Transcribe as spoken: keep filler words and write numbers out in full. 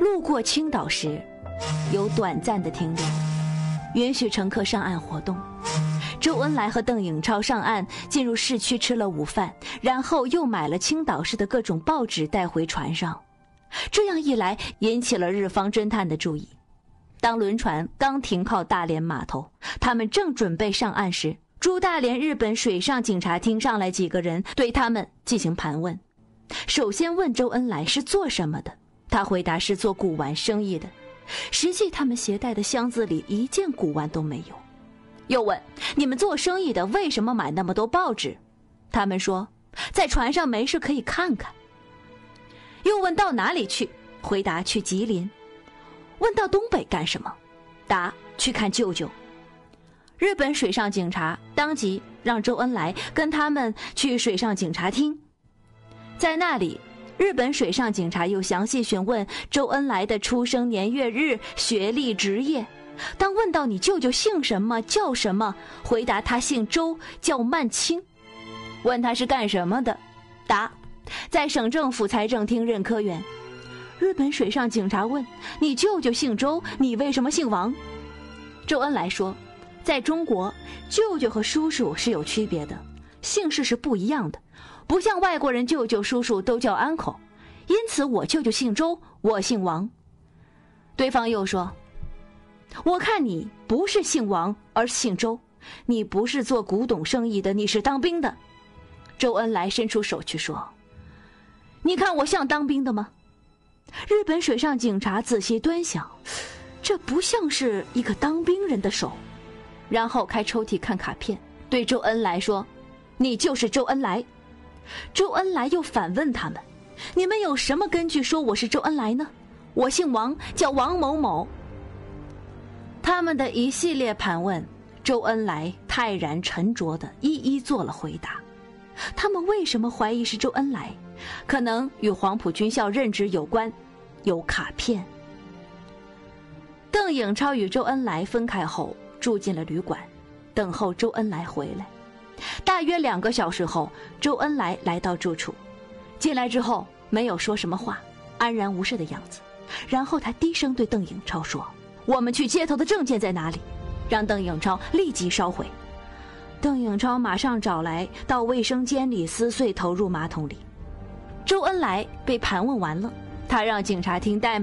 路过青岛时，有短暂的停留，允许乘客上岸活动。周恩来和邓颖超上岸，进入市区吃了午饭，然后又买了青岛市的各种报纸带回船上。这样一来，引起了日方侦探的注意。当轮船刚停靠大连码头，他们正准备上岸时，驻大连日本水上警察厅上来几个人，对他们进行盘问。首先问周恩来是做什么的，他回答是做古玩生意的。实际他们携带的箱子里一件古玩都没有。又问你们做生意的为什么买那么多报纸？他们说在船上没事可以看看。又问到哪里去？回答去吉林。问到东北干什么？答去看舅舅。日本水上警察当即让周恩来跟他们去水上警察厅。在那里，日本水上警察又详细询问周恩来的出生年月日、学历、职业。当问到你舅舅姓什么叫什么，回答他姓周，叫曼青。问他是干什么的，答在省政府财政厅任科员。日本水上警察问你舅舅姓周，你为什么姓王？周恩来说，在中国舅舅和叔叔是有区别的，姓氏是不一样的，不像外国人舅舅叔叔都叫 uncle， 因此我舅舅姓周，我姓王。对方又说，我看你不是姓王而姓周，你不是做古董生意的，你是当兵的。周恩来伸出手去说，你看我像当兵的吗？日本水上警察仔细端详，这不像是一个当兵人的手。然后开抽屉看卡片，对周恩来说，你就是周恩来。周恩来又反问他们，你们有什么根据说我是周恩来呢？我姓王，叫王某某。他们的一系列盘问，周恩来泰然沉着地一一做了回答。他们为什么怀疑是周恩来？可能与黄埔军校任职有关，有卡片。邓颖超与周恩来分开后，住进了旅馆，等候周恩来回来。大约两个小时后，周恩来来到住处，进来之后没有说什么话，安然无事的样子。然后他低声对邓颖超说，我们去接头的证件在哪里？让邓颖超立即烧毁。邓颖超马上找来，到卫生间里撕碎投入马桶里。周恩来被盘问完了，他让警察厅带